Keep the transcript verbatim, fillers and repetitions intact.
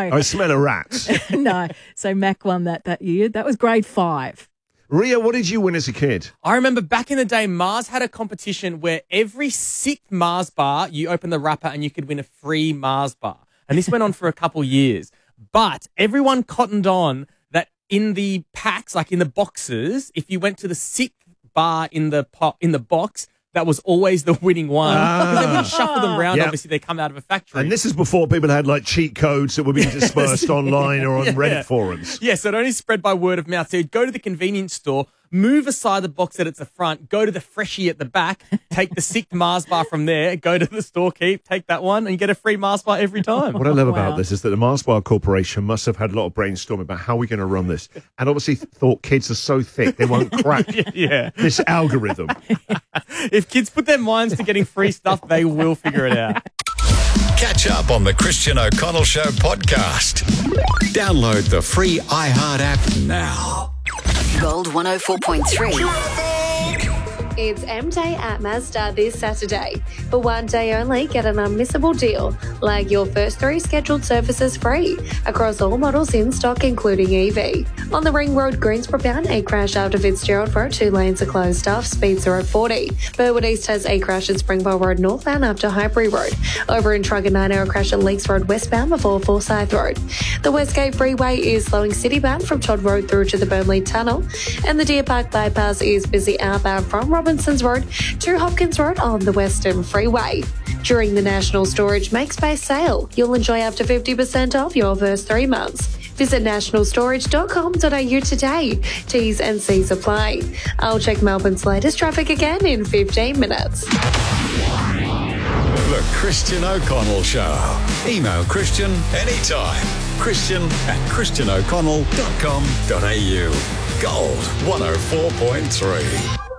no. I smell a rat. No. So Mac won that that year. That was grade five. Ria, what did you win as a kid? I remember back in the day, Mars had a competition where every sixth Mars bar, you open the wrapper and you could win a free Mars bar. And this went on for a couple years. But everyone cottoned on that in the packs, like in the boxes, if you went to the sixth bar in the po- in the box, that was always the winning one. Because they wouldn't shuffle them around. Yep. Obviously, they come out of a factory. And this is before people had like cheat codes that were being dispersed online or on Yeah. Reddit forums. Yeah, so it only spread by word of mouth. So you'd go to the convenience store, move aside the box at its the front, go to the freshie at the back, take the sixth Mars bar from there, go to the storekeep, take that one, and you get a free Mars bar every time. What I love Wow. about this is that the Mars Bar Corporation must have had a lot of brainstorming about how we're going to run this. And obviously thought kids are so thick, they won't crack Yeah. this algorithm. If kids put their minds to getting free stuff, they will figure it out. Catch up on the Christian O'Connell Show podcast. Download the free iHeart app now. Gold one oh four point three. It's M Day at Mazda this Saturday. For one day only, get an unmissable deal, like your first three scheduled services free across all models in stock, including E V. On the Ring Road, Greensboro bound, a crash after Fitzgerald Road, two lanes are closed off, speed zero forty. Burwood East has a crash at Springvale Road northbound after Highbury Road. Over in Trugger, nine-hour crash at Leaks Road westbound before Forsyth Road. The Westgate Freeway is slowing citybound from Todd Road through to the Burnley Tunnel, and the Deer Park Bypass is busy outbound from Robinsons Road to Hopkins Road on the Western Freeway. During the National Storage Make Space sale, you'll enjoy up to fifty percent off your first three months. Visit national storage dot com dot a u today. T's and C's apply. I'll check Melbourne's latest traffic again in fifteen minutes. The Christian O'Connell Show. Email Christian anytime. Christian at christian o'connell dot com dot a u. Gold one oh four point three.